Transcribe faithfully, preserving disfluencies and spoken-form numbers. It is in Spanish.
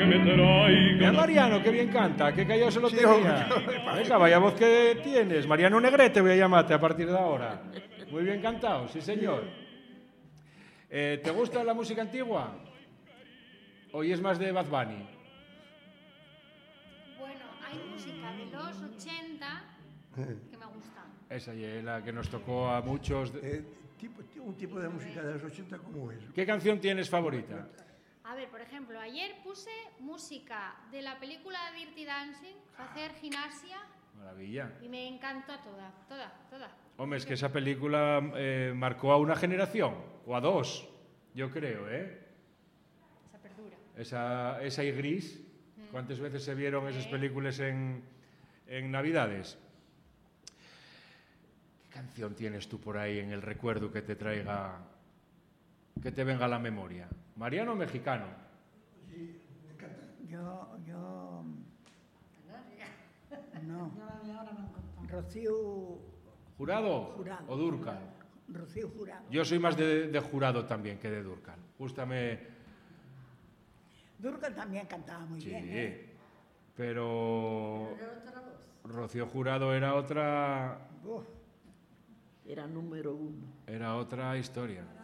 que me traiga. Mira Mariano, que bien canta, que callado se lo Sí, tenía. hombre, Venga, vaya voz que tienes. Mariano Negrete voy a llamarte a partir de ahora. Muy bien cantado, sí señor. Eh, ¿Te gusta la música antigua? ¿O es más de Bad Bunny? Bueno, hay música de los ochenta que me gusta. Esa es la que nos tocó a muchos. Eh, tipo, un tipo de música de los ochenta como es. ¿Qué canción tienes favorita? A ver, por ejemplo, ayer puse música de la película Dirty Dancing, hacer gimnasia, Maravilla. y me encantó toda, toda, toda. Hombre, es que esa película eh, marcó a una generación, o a dos, yo creo, ¿eh? Esa perdura. Esa, esa y Gris, ¿cuántas veces se vieron esas películas en, en Navidades? ¿Qué canción tienes tú por ahí en el recuerdo que te traiga, que te venga a la memoria? ¿Mariano o mexicano? Yo, yo... No. Rocío... ¿Jurado, Jurado. o Dúrcal? Rocío Jurado. Yo soy más de, de Jurado también que de Dúrcal. Gústame... Dúrcal también cantaba muy Sí, bien, ¿eh? pero... Rocío Jurado era otra... Uf. Era número uno. Era otra historia.